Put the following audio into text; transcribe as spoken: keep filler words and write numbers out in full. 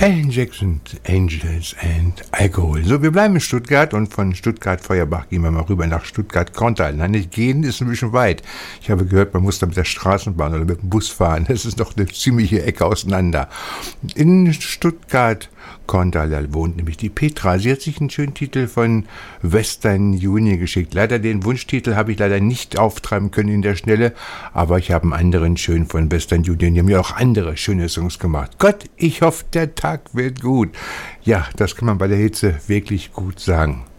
Alan Jackson, Angels and Alcohol. So, wir bleiben in Stuttgart und von Stuttgart-Feuerbach gehen wir mal rüber nach Stuttgart-Korntal. Nein, nicht gehen, ist ein bisschen weit. Ich habe gehört, man muss da mit der Straßenbahn oder mit dem Bus fahren. Das ist doch eine ziemliche Ecke auseinander. In Stuttgart-Korntal, da wohnt nämlich die Petra. Sie hat sich einen schönen Titel von Western Union geschickt. Leider den Wunschtitel habe ich leider nicht auftreiben können in der Schnelle, aber ich habe einen anderen schön von Western Union. Die haben ja auch andere schöne Songs gemacht. Gott, ich hoffe, der Tag wird gut. Ja, das kann man bei der Hitze wirklich gut sagen.